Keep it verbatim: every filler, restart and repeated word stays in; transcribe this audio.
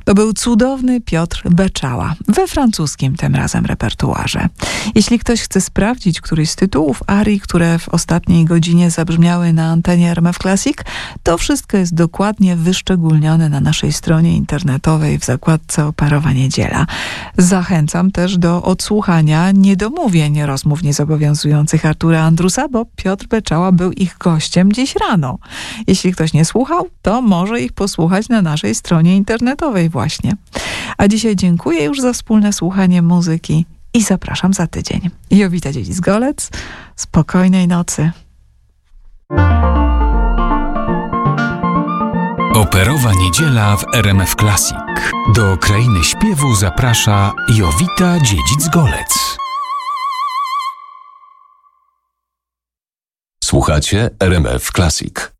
To był cudowny Piotr Beczała, we francuskim tym razem repertuarze. Jeśli ktoś chce sprawdzić któryś z tytułów arii, które w ostatniej godzinie zabrzmiały na antenie R M F Classic, to wszystko jest dokładnie wyszczególnione na naszej stronie internetowej w zakładce Operowa Niedziela. Zachęcam też do odsłuchania niedomówień rozmów niezobowiązujących Artura Andrusa, bo Piotr Beczała był ich gościem dziś rano. Jeśli ktoś nie słuchał, to może ich posłuchać na naszej stronie internetowej właśnie. A dzisiaj dziękuję już za wspólne słuchanie muzyki i zapraszam za tydzień. Jowita Dziedzic-Golec, spokojnej nocy. Operowa Niedziela w R M F Classic. Do krainy śpiewu zaprasza Jowita Dziedzic-Golec. Słuchacie R M F Classic.